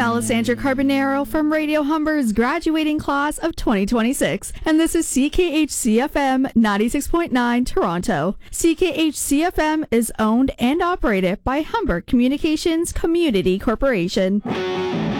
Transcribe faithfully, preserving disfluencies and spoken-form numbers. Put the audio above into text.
Alessandra Carbonaro from Radio Humber's graduating class of twenty twenty-six, and this is C K H C F M ninety-six point nine Toronto. C K H C F M is owned and operated by Humber Communications Community Corporation.